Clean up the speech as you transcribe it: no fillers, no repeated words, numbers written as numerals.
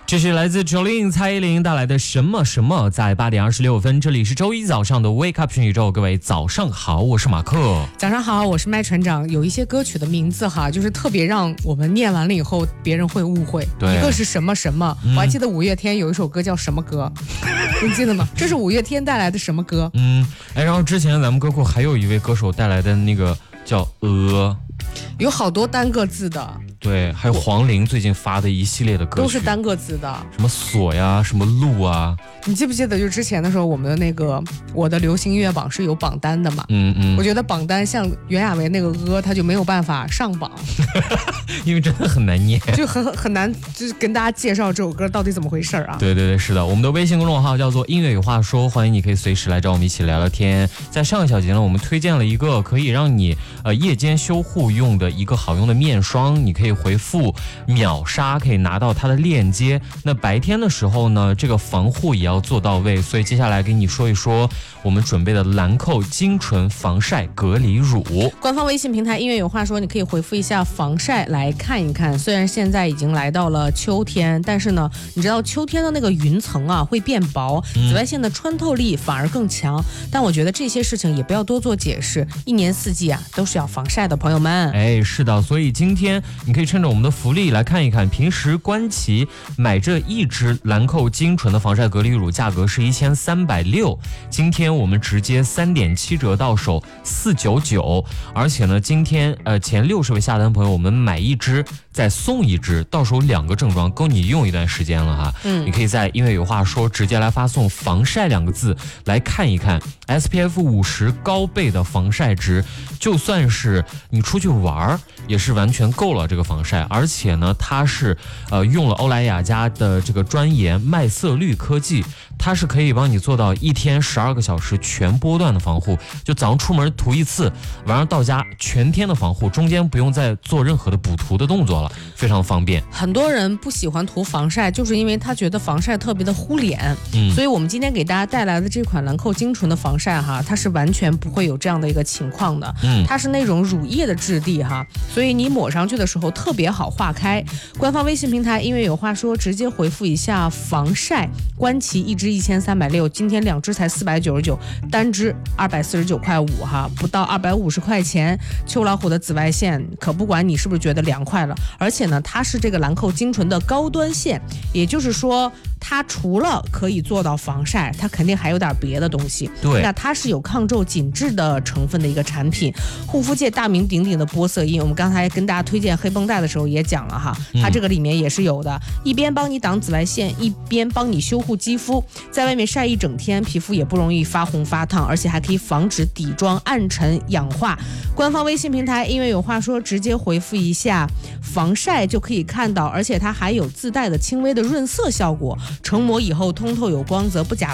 这是来自Jolin蔡依林带来的什么什么，在8点26分，这里是周一早上的 Wake Up 全宇宙，各位早上好，我是马克。 早上好，我是麦船长。有一些歌曲的名字哈，就是特别让我们念完了以后，别人会误会。 对， 一个是什么什么，我还记得五月天有一首歌叫什么歌，你记得吗？这是五月天带来的什么歌？ 然后之前咱们歌库还有一位歌手带来的那个叫鹅， 有好多单个字的。 对，还有黄龄最近发的一系列的歌曲， 都是单个字的， 什么锁呀，什么路啊。 你记不记得就之前的时候，我们的那个我的流行音乐榜是有榜单的嘛？我觉得榜单像袁娅维那个鹅，他就没有办法上榜， 因为真的很难念， 就很难，就是跟大家介绍这首歌到底怎么回事啊？ 对，是的，我们的微信公众号叫做音乐有话说，欢迎你可以随时来找我们一起聊聊天。在上个小节呢，我们推荐了一个可以让你夜间修护用的一个好用的面霜，你可以回复秒杀可以拿到它的链接。那白天的时候呢，这个防护也要做到位，所以接下来给你说一说我们准备的兰蔻精纯防晒隔离乳。 官方微信平台音乐有话说，你可以回复一下防晒来看一看。虽然现在已经来到了秋天，但是呢，你知道秋天的那个云层啊会变薄，紫外线的穿透力反而更强。但我觉得这些事情也不要多做解释，一年四季啊都是要防晒的，朋友们。 是的，所以今天你可以趁着我们的福利来看一看，平时官旗买这一支兰蔻精纯的防晒隔离乳价格是1360，今天我们直接3.7折到手499，而且呢，今天前60位下单朋友，我们买一支再送一支，到手2个正装，够你用一段时间了哈。你可以在音乐有话说直接来发送防晒2个字来看一看 SPF 50高倍的防晒值，就算是你出去玩也是完全够了这个防晒。而且呢，它是用了欧莱雅家的这个专研麦色绿科技，它是可以帮你做到1天12个小时全波段的防护，就早上出门涂一次，晚上到家全天的防护，中间不用再做任何的补涂的动作了，非常方便。 很多人不喜欢涂防晒，就是因为他觉得防晒特别的糊脸，所以我们今天给大家带来的这款兰蔻精纯的防晒哈，它是完全不会有这样的一个情况的，它是那种乳液的质地哈，所以你抹上去的时候特别好化开。官方微信平台音乐有话说，直接回复一下防晒，官旗一支1360，今天2支才499，单支249.5块哈，不到250块钱。秋老虎的紫外线可不管你是不是觉得凉快了，而且呢，它是这个兰蔻精纯的高端线，也就是说它除了可以做到防晒，它肯定还有点别的东西。 对， 那它是有抗皱紧致的成分的一个产品，护肤界大名鼎鼎的玻色因，我们刚才跟大家推荐黑绷带的时候也讲了哈，它这个里面也是有的，一边帮你挡紫外线，一边帮你修护肌肤，在外面晒一整天，皮肤也不容易发红发烫，而且还可以防止底妆暗沉氧化。官方微信平台音乐有话说，直接回复一下防晒就可以看到，而且它还有自带的轻微的润色效果，成膜以后通透有光泽，不假